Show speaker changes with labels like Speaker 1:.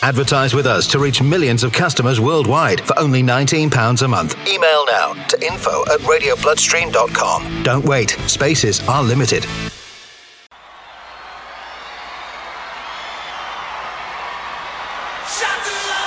Speaker 1: Advertise with us to reach millions of customers worldwide for only £19 a month. Email now to info@radiobloodstream.com. Don't wait. Spaces are limited.
Speaker 2: Shout to love.